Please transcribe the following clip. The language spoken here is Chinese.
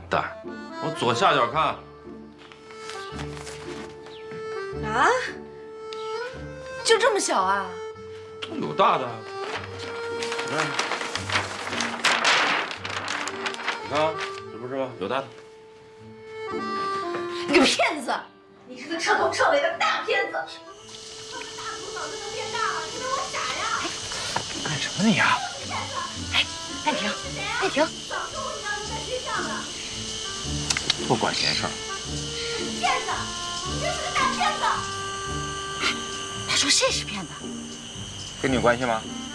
蛋！我左下角看。 啊？就这么小啊？ 有大的。你看，这不是吗？有大的。 你个骗子！你是个彻头彻尾的大骗子！大头脑就能变大了，你以为我傻呀？ 干什么你呀？ 哎，艾婷，艾婷， 早说我你要留在学校的。 多管闲事儿！ 骗子！你就是个大骗子！ 他说谁是骗子？ 跟你有关系吗？